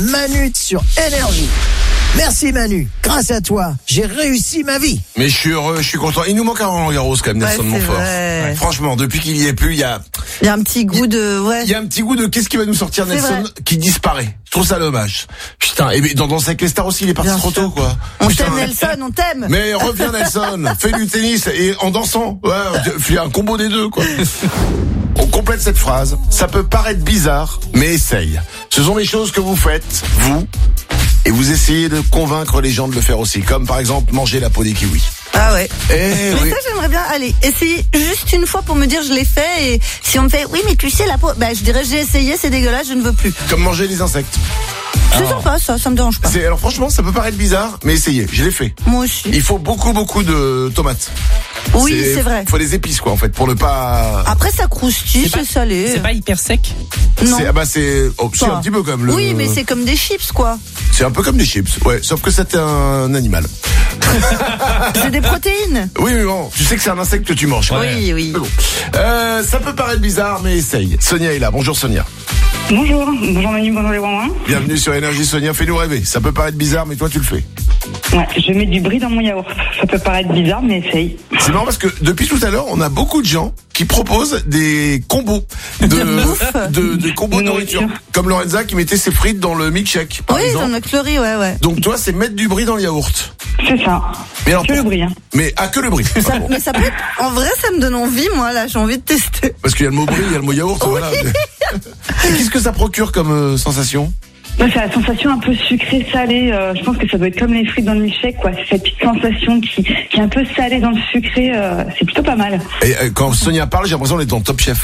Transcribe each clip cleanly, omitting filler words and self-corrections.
Manu sur Énergie. Merci Manu, grâce à toi, j'ai réussi ma vie. Mais je suis heureux, je suis content. Il nous manque un Roland Garros quand même, Nelson Montfort. Ouais. Franchement, depuis qu'il y est plus, il y a un petit goût de... Ouais. Il y a un petit goût de qu'est-ce qui va nous sortir C'est Nelson vrai. qui disparaît. Je trouve ça dommage. Putain, et dans Danse avec les stars aussi, il est parti Bien trop sûr. tôt, quoi. On Putain. t'aime Nelson, on t'aime. Mais reviens Nelson, fais du tennis et en dansant. Ouais, fais un combo des deux, quoi. On complète cette phrase. Ça peut paraître bizarre, mais essaye. Ce sont les choses que vous faites, vous, et vous essayez de convaincre les gens de le faire aussi. Comme par exemple manger la peau des kiwis. Ah ouais. Eh Mais oui. ça, j'aimerais bien, allez, essayer juste une fois pour me dire je l'ai fait, et si on me fait, oui, mais tu sais, la peau, bah, je dirais j'ai essayé, c'est dégueulasse, je ne veux plus. Comme manger les insectes. C'est sympa, ça me dérange pas. Alors franchement, ça peut paraître bizarre, mais essayez. Je l'ai fait. Moi aussi. Il faut beaucoup de tomates. Oui, c'est vrai. Il faut des épices, quoi, en fait, pour ne pas... Après, ça croustille, c'est salé. C'est pas hyper sec. Non. C'est c'est Pas. un petit peu comme le... Oui, mais c'est comme des chips, quoi. C'est un peu comme des chips, ouais. Sauf que c'est un animal. C'est des protéines. Oui, mais bon, tu sais que c'est un insecte que tu manges. quoi. Oui, oui. Mais bon. Ça peut paraître bizarre, mais essaye. Sonia est là. Bonjour Sonia. Bonjour Manu, bonjour les Ouin-Ouin. Bienvenue sur Énergie Sonia. Fais-nous rêver. Ça peut paraître bizarre, mais toi tu le fais. Ouais, je mets du brie dans mon yaourt. Ça peut paraître bizarre, mais essaye. C'est marrant parce que depuis tout à l'heure, on a beaucoup de gens qui proposent des combos de combos de De nourriture. nourriture. Comme Lorenza qui mettait ses frites dans le milkshake, par Oui, exemple. Jean-Luc Fleury, ouais. Donc toi, c'est mettre du brie dans le yaourt. C'est ça. Mais alors, Que le brie, hein. Mais que le brie. Ah bon. Mais ça peut être, en vrai, ça me donne envie, moi, là, j'ai envie de tester. Parce qu'il y a le mot brie, il y a le mot yaourt, voilà. Et qu'est-ce que ça procure comme sensation? Moi, c'est la sensation un peu sucrée, salée. Je pense que ça doit être comme les frites dans le milkshake, quoi. C'est cette petite sensation qui est un peu salée dans le sucré. C'est plutôt pas mal. Et quand Sonia parle, j'ai l'impression d'être dans Top Chef.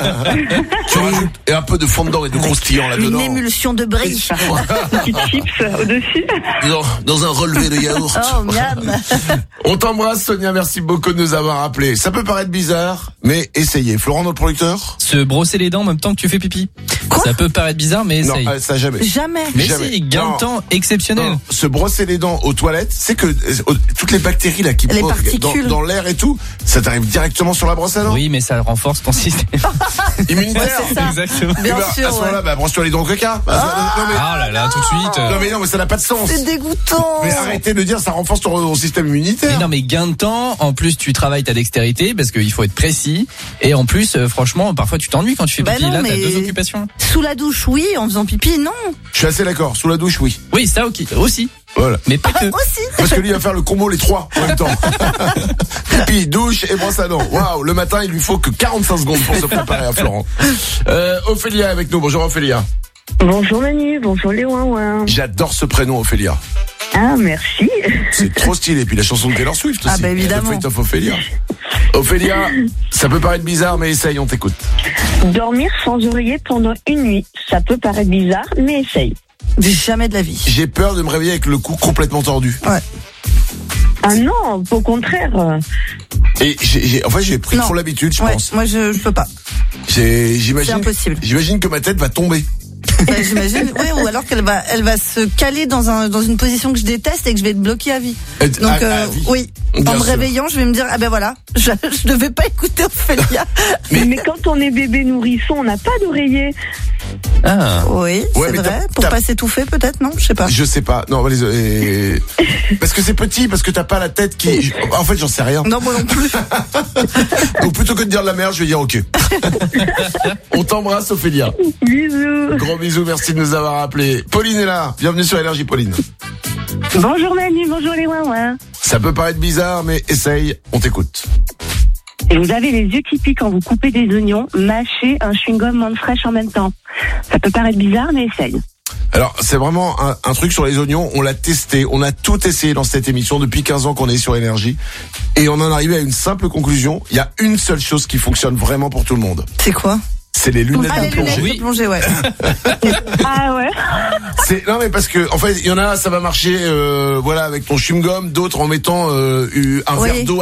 Tu rajoutes et un peu de fondant et de croustillant Une là-dedans. émulsion de brie. Des petites chips au-dessus. Dans un relevé de yaourt. Oh, miam. On t'embrasse Sonia, merci beaucoup de nous avoir appelés. Ça peut paraître bizarre, mais essayez. Florent, notre producteur? Se brosser les dents en même temps que tu fais pipi. Quoi Ça peut paraître bizarre, mais Non, essaye. ça jamais. Jamais. Mais jamais. si, gain Non. de temps exceptionnel. Non, se brosser les dents aux toilettes, c'est que toutes les bactéries là qui Les posent particules. dans l'air et tout, ça t'arrive directement sur la brosse à dents. Oui, mais ça renforce ton système. Immunitaire. Ouais, c'est ça. Exactement. Bien Eh ben, sûr, à ce moment-là, ouais. brosse-toi les dents au caca. Non, mais, Ah là là, tout de suite. non mais ça n'a pas de sens. C'est dégoûtant. Mais arrêtez de dire ça renforce ton système immunitaire. Mais non, mais gain de temps. En plus, tu travailles ta dextérité parce qu'il faut être précis. Et en plus, franchement, parfois tu t'ennuies quand tu fais Bah pipi. non, Là, t'as mais- deux occupations. Sous la douche, oui. En faisant pipi, non. Je suis assez d'accord. Sous la douche, oui. Oui, ça ok, aussi. Voilà. Mais pas que. Aussi. Parce que lui il va faire le combo les trois en même temps. Pipi, douche et brosse à dents. Waouh, le matin il lui faut que 45 secondes pour se préparer à Florent. Ophélia est avec nous. Bonjour Ophélia. Bonjour Manu, bonjour les Ouin-Ouin. J'adore ce prénom Ophélia. Ah, merci. C'est trop stylé. Puis la chanson de Taylor Swift aussi. Ah, bah, évidemment. The Fate of Ophélia. Ophélia, ça peut paraître bizarre, mais essaye, on t'écoute. Dormir sans oreiller pendant une nuit, ça peut paraître bizarre, mais essaye. Jamais de la vie. J'ai peur de me réveiller avec le cou complètement tordu. Ouais. Ah non, au contraire. Et en fait, j'ai pris Non. trop l'habitude, je Ouais, pense. moi je peux pas. J'imagine. C'est impossible. J'imagine que ma tête va tomber. Bah, j'imagine. Ouais, ou alors elle va se caler dans une position que je déteste et que je vais être bloquée à vie. Donc À vie. oui, Bien en me sûr. réveillant, je vais me dire ah ben voilà, je ne vais pas écouter Ophélia. Mais quand on est bébé nourrisson, on n'a pas d'oreiller. Ah. Oui, Ouais, c'est mais vrai. t'as- Pour pas s'étouffer peut-être, non, je sais pas. Je sais pas. Non, parce que c'est petit, parce que t'as pas la tête qui. En fait, j'en sais rien. Non, moi non plus. Donc plutôt que de dire de la merde, je vais dire ok. On t'embrasse, Ophélia. Bisous. Gros bisous, merci de nous avoir appelés. Pauline est là. Bienvenue sur Énergie, Pauline. Bonjour Manu, bonjour les Ouin-Ouin. Ça peut paraître bizarre, mais essaye. On t'écoute. Et vous avez les yeux qui piquent quand vous coupez des oignons, mâchez un chewing-gum menthe fraîche en même temps. Ça peut paraître bizarre, mais essaye. Alors, c'est vraiment un truc sur les oignons. On l'a testé. On a tout essayé dans cette émission depuis 15 ans qu'on est sur Énergie. Et on en est arrivé à une simple conclusion. Il y a une seule chose qui fonctionne vraiment pour tout le monde. C'est quoi? C'est les lunettes Ah, de les plongée. lunettes de plongée, ouais. Ah ouais. Non mais parce que en fait il y en a ça va marcher voilà avec ton chewing-gum, d'autres en mettant un Oui. verre d'eau